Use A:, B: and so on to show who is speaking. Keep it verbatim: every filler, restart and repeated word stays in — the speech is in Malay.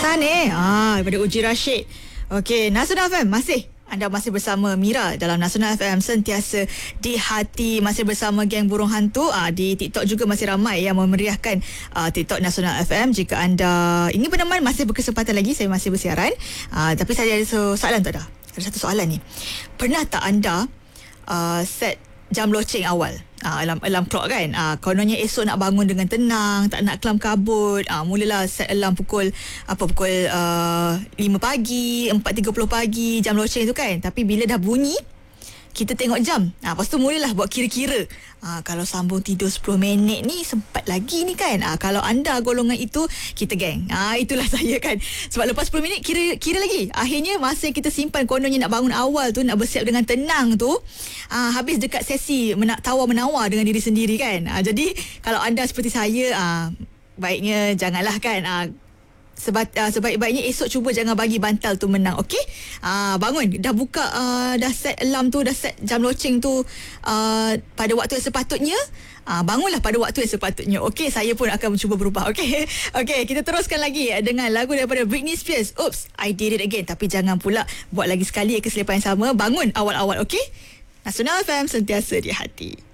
A: Sane ah, daripada Uji Rashid. Okey, Nasional F M masih anda masih bersama Mira dalam Nasional F M, sentiasa di hati. Masih bersama geng burung hantu. Ah, di TikTok juga masih ramai yang memeriahkan ah, TikTok Nasional F M. Jika anda ingin berteman, masih berkesempatan lagi, saya masih bersiaran. Ah, tapi saya ada soalan tu dah. Ada satu soalan ni. Pernah tak anda uh, set jam loceng awal? Uh, alarm, alarm clock kan, uh, kononnya esok nak bangun dengan tenang, tak nak kelam kabut, uh, mulalah set alarm pukul apa pukul uh, lima pagi, empat tiga puluh pagi, jam loceng tu kan. Tapi bila dah bunyi, kita tengok jam, uh, lepas tu mulalah buat kira-kira, uh, kalau sambung tidur sepuluh minit ni sempat lagi ni kan. uh, Kalau anda golongan itu, kita geng, uh, itulah saya kan. Sebab lepas sepuluh minit kira, kira lagi. Akhirnya masa yang kita simpan kononnya nak bangun awal tu, nak bersiap dengan tenang tu, uh, habis dekat sesi menak tawar-menawar dengan diri sendiri kan. uh, Jadi kalau anda seperti saya, uh, baiknya janganlah kan. uh, Seba, uh, sebaik-baiknya esok cuba jangan bagi bantal tu menang. Okey, uh, bangun, dah buka, uh, dah set alarm tu, dah set jam loceng tu uh, pada waktu yang sepatutnya. uh, Bangunlah pada waktu yang sepatutnya. Okey, saya pun akan mencuba berubah. Okey, okey, kita teruskan lagi dengan lagu daripada Britney Spears, Oops, I Did It Again. Tapi jangan pula buat lagi sekali kesilapan yang sama. Bangun awal-awal. Okey, Nasional F M, sentiasa di hati.